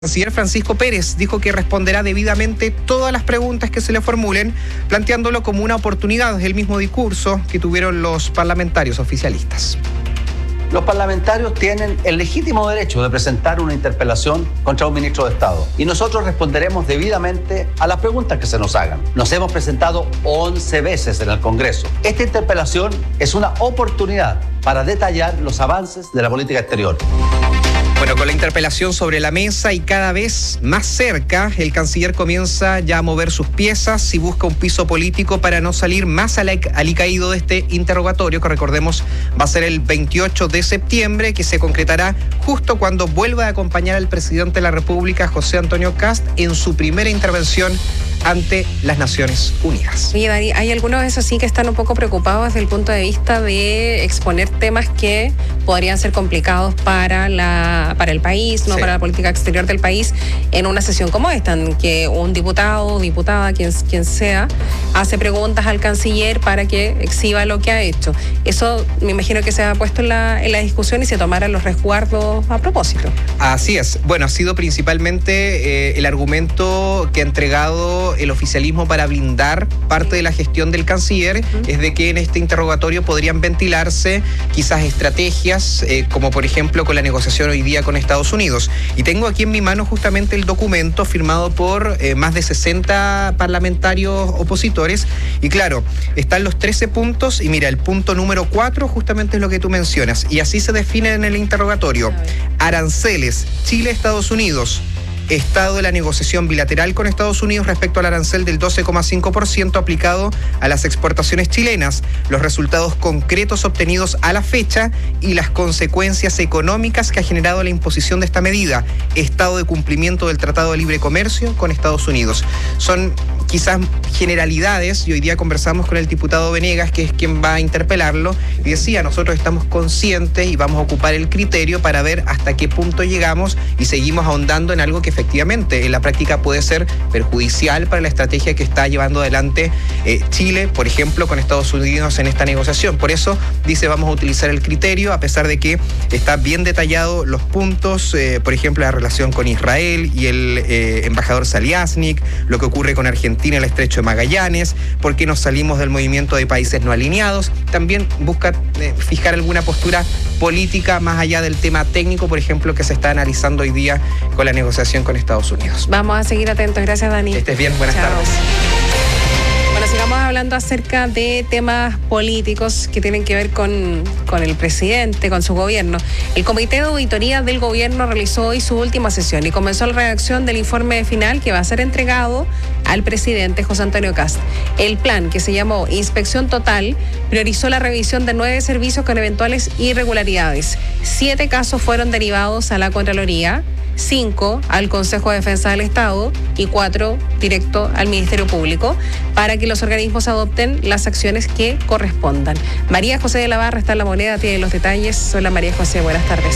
El canciller Francisco Pérez dijo que responderá debidamente todas las preguntas que se le formulen, planteándolo como una oportunidad, el mismo discurso que tuvieron los parlamentarios oficialistas. Los parlamentarios tienen el legítimo derecho de presentar una interpelación contra un ministro de Estado y nosotros responderemos debidamente a las preguntas que se nos hagan. Nos hemos presentado 11 veces en el Congreso. Esta interpelación es una oportunidad para detallar los avances de la política exterior. Bueno, con la interpelación sobre la mesa y cada vez más cerca, el canciller comienza ya a mover sus piezas y busca un piso político para no salir más alicaído de este interrogatorio, que recordemos va a ser el 28 de septiembre, que se concretará justo cuando vuelva a acompañar al presidente de la República, José Antonio Kast, en su primera intervención ante las Naciones Unidas. Oye, Dani, hay algunos, eso sí, que están un poco preocupados desde el punto de vista de exponer temas que podrían ser complicados para el país, ¿no? Sí. Para la política exterior del país, en una sesión como esta, en que un diputado, diputada, quien sea, hace preguntas al canciller para que exhiba lo que ha hecho. Eso me imagino que se ha puesto en la discusión y se tomarán los resguardos a propósito. Así es. Bueno, ha sido principalmente el argumento que ha entregado el oficialismo para blindar parte de la gestión del canciller, es de que en este interrogatorio podrían ventilarse quizás estrategias, como por ejemplo con la negociación hoy día con Estados Unidos. Y tengo aquí en mi mano justamente el documento firmado por más de 60 parlamentarios opositores. Y claro, están los 13 puntos y mira, el punto número 4 justamente es lo que tú mencionas. Y así se define en el interrogatorio. Aranceles, Chile-Estados Unidos. Estado de la negociación bilateral con Estados Unidos respecto al arancel del 12,5% aplicado a las exportaciones chilenas, los resultados concretos obtenidos a la fecha y las consecuencias económicas que ha generado la imposición de esta medida, estado de cumplimiento del Tratado de Libre Comercio con Estados Unidos. Son quizás generalidades, y hoy día conversamos con el diputado Venegas, que es quien va a interpelarlo, y decía, nosotros estamos conscientes y vamos a ocupar el criterio para ver hasta qué punto llegamos y seguimos ahondando en algo que efectivamente en la práctica puede ser perjudicial para la estrategia que está llevando adelante Chile, por ejemplo, con Estados Unidos en esta negociación. Por eso dice, vamos a utilizar el criterio, a pesar de que está bien detallado los puntos, por ejemplo, la relación con Israel y el embajador Saliasnik, lo que ocurre con Argentina en el estrecho de Magallanes, por qué nos salimos del movimiento de países no alineados. También busca fijar alguna postura política más allá del tema técnico, por ejemplo, que se está analizando hoy día con la negociación con Estados Unidos. Vamos a seguir atentos. Gracias, Dani. Que estés bien. Buenas tardes. Bueno, sigamos hablando acerca de temas políticos que tienen que ver con el presidente, con su gobierno. El Comité de Auditoría del Gobierno realizó hoy su última sesión y comenzó la redacción del informe final que va a ser entregado al presidente José Antonio Kast. El plan, que se llamó Inspección Total, priorizó la revisión de 9 servicios con eventuales irregularidades. 7 casos fueron derivados a la Contraloría, 5 al Consejo de Defensa del Estado y 4 directo al Ministerio Público, para que los organismos adopten las acciones que correspondan. María José de la Barra está en La Moneda, tiene los detalles. Hola María José, buenas tardes.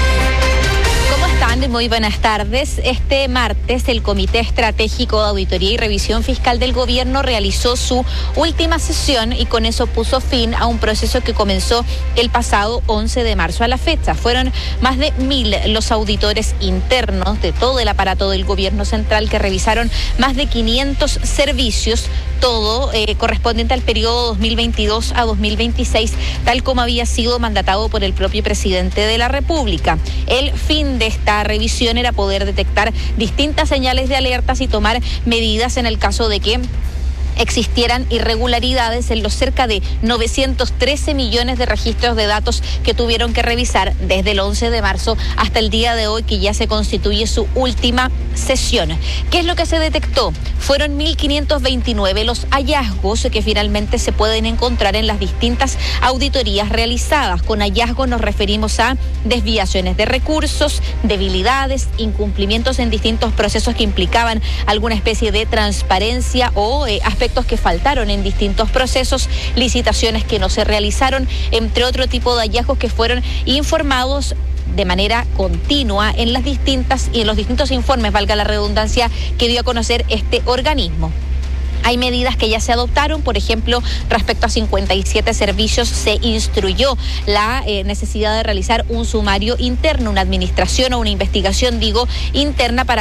Muy buenas tardes. Este martes el Comité Estratégico de Auditoría y Revisión Fiscal del Gobierno realizó su última sesión y con eso puso fin a un proceso que comenzó el pasado 11 de marzo. A la fecha fueron más de 1.000 los auditores internos de todo el aparato del Gobierno Central que revisaron más de 500 servicios, todo correspondiente al periodo 2022 a 2026, tal como había sido mandatado por el propio presidente de la República. El fin de esta revisión era poder detectar distintas señales de alertas y tomar medidas en el caso de que existieran irregularidades en los cerca de 913 millones de registros de datos que tuvieron que revisar desde el 11 de marzo hasta el día de hoy, que ya se constituye su última sesión. ¿Qué es lo que se detectó? Fueron 1.529 los hallazgos que finalmente se pueden encontrar en las distintas auditorías realizadas. Con hallazgos nos referimos a desviaciones de recursos, debilidades, incumplimientos en distintos procesos que implicaban alguna especie de transparencia o aspectos que faltaron en distintos procesos, licitaciones que no se realizaron, entre otro tipo de hallazgos que fueron informados de manera continua en las distintas y en los distintos informes, valga la redundancia, que dio a conocer este organismo. Hay medidas que ya se adoptaron, por ejemplo, respecto a 57 servicios se instruyó la necesidad de realizar un sumario interno, una administración o una investigación, interna para